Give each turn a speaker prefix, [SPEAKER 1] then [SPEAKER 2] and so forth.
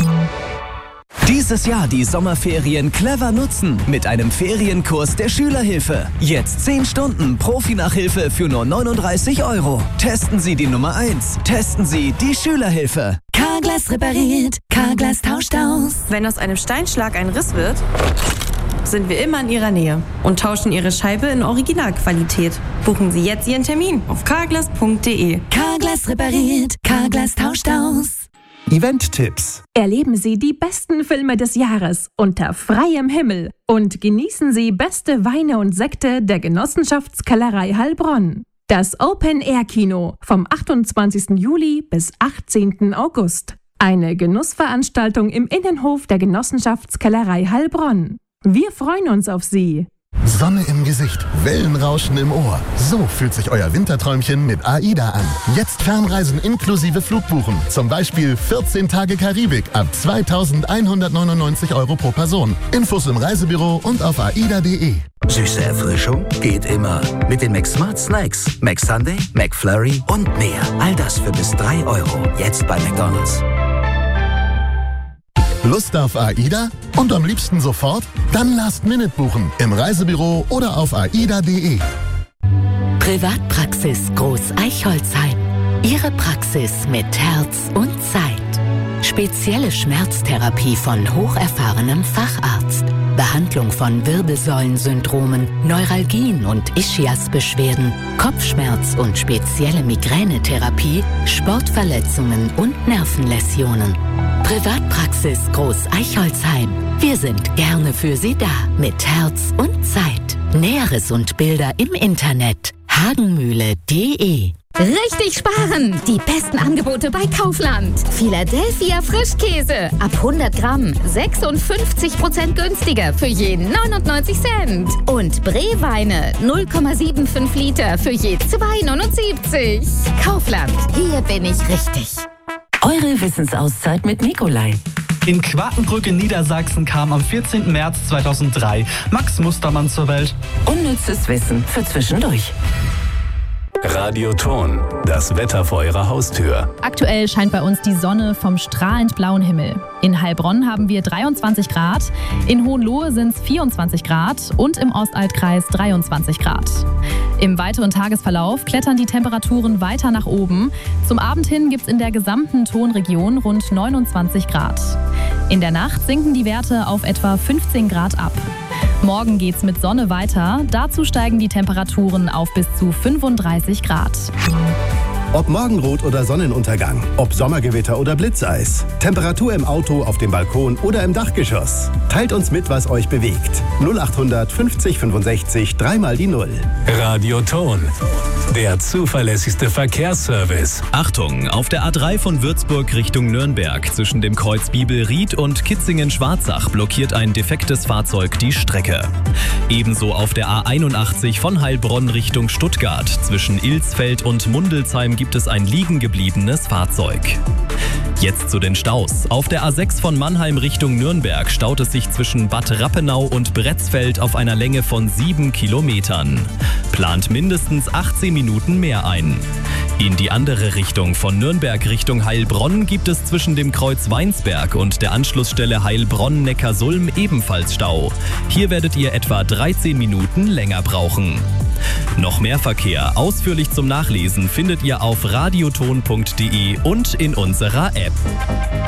[SPEAKER 1] Dieses Jahr die Sommerferien clever nutzen mit einem Ferienkurs der Schülerhilfe. Jetzt 10 Stunden Profi-Nachhilfe für nur 39 €. Testen Sie die Nummer 1. Testen Sie die Schülerhilfe.
[SPEAKER 2] Carglass repariert, Carglass tauscht aus.
[SPEAKER 3] Wenn aus einem Steinschlag ein Riss wird, sind wir immer in Ihrer Nähe und tauschen Ihre Scheibe in Originalqualität. Buchen Sie jetzt Ihren Termin auf carglass.de.
[SPEAKER 2] Carglass repariert, Carglass tauscht aus.
[SPEAKER 4] Event-Tipps.
[SPEAKER 5] Erleben Sie die besten Filme des Jahres unter freiem Himmel und genießen Sie beste Weine und Sekte der Genossenschaftskellerei Heilbronn. Das Open-Air-Kino vom 28. Juli bis 18. August. Eine Genussveranstaltung im Innenhof der Genossenschaftskellerei Heilbronn. Wir freuen uns auf Sie.
[SPEAKER 4] Sonne im Gesicht, Wellenrauschen im Ohr. So fühlt sich euer Winterträumchen mit AIDA an. Jetzt Fernreisen inklusive Flugbuchen. Zum Beispiel 14 Tage Karibik ab 2.199 € pro Person. Infos im Reisebüro und auf aida.de.
[SPEAKER 6] Süße Erfrischung geht immer. Mit den McSmart Snacks. McSunday, McFlurry und mehr. All das für bis 3 €. Jetzt bei McDonald's.
[SPEAKER 4] Lust auf AIDA? Und am liebsten sofort? Dann Last-Minute buchen. Im Reisebüro oder auf aida.de.
[SPEAKER 2] Privatpraxis Groß Eichholzheim. Ihre Praxis mit Herz und Zeit. Spezielle Schmerztherapie von hocherfahrenem Facharzt. Behandlung von Wirbelsäulensyndromen, Neuralgien und Ischiasbeschwerden, Kopfschmerz und spezielle Migränetherapie, Sportverletzungen und Nervenläsionen. Privatpraxis Groß Eichholzheim. Wir sind gerne für Sie da. Mit Herz und Zeit. Näheres und Bilder im Internet. hagenmühle.de.
[SPEAKER 7] Richtig sparen! Die besten Angebote bei Kaufland. Philadelphia Frischkäse. Ab 100 Gramm 56% günstiger für je 99 Cent. Und Breweine 0,75 Liter für je 2,79. Kaufland. Hier bin ich richtig.
[SPEAKER 2] Eure Wissensauszeit mit Nikolai.
[SPEAKER 8] In Quakenbrück in Niedersachsen kam am 14. März 2003 Max Mustermann zur Welt.
[SPEAKER 2] Unnützes Wissen für zwischendurch.
[SPEAKER 9] Radioton, das Wetter vor Ihrer Haustür.
[SPEAKER 10] Aktuell scheint bei uns die Sonne vom strahlend blauen Himmel. In Heilbronn haben wir 23 Grad, in Hohenlohe sind es 24 Grad und im Ostaltkreis 23 Grad. Im weiteren Tagesverlauf klettern die Temperaturen weiter nach oben. Zum Abend hin gibt es in der gesamten Tonregion rund 29 Grad. In der Nacht sinken die Werte auf etwa 15 Grad ab. Morgen geht's mit Sonne weiter. Dazu steigen die Temperaturen auf bis zu 35 Grad.
[SPEAKER 11] Ob Morgenrot oder Sonnenuntergang, ob Sommergewitter oder Blitzeis, Temperatur im Auto, auf dem Balkon oder im Dachgeschoss. Teilt uns mit, was euch bewegt. 0800 50 65 3 mal die 0.
[SPEAKER 9] Radioton, der zuverlässigste Verkehrsservice.
[SPEAKER 12] Achtung, auf der A3 von Würzburg Richtung Nürnberg zwischen dem Kreuz Bibelried und Kitzingen-Schwarzach blockiert ein defektes Fahrzeug die Strecke. Ebenso auf der A81 von Heilbronn Richtung Stuttgart zwischen Ilsfeld und Mundelsheim gibt es ein liegen gebliebenes Fahrzeug. Jetzt zu den Staus. Auf der A6 von Mannheim Richtung Nürnberg staut es sich zwischen Bad Rappenau und Bretzfeld auf einer Länge von 7 Kilometern. Plant mindestens 18 Minuten mehr ein. In die andere Richtung von Nürnberg Richtung Heilbronn gibt es zwischen dem Kreuz Weinsberg und der Anschlussstelle Heilbronn-Neckarsulm ebenfalls Stau. Hier werdet ihr etwa 13 Minuten länger brauchen. Noch mehr Verkehr ausführlich zum Nachlesen findet ihr auf radioton.de und in unserer App.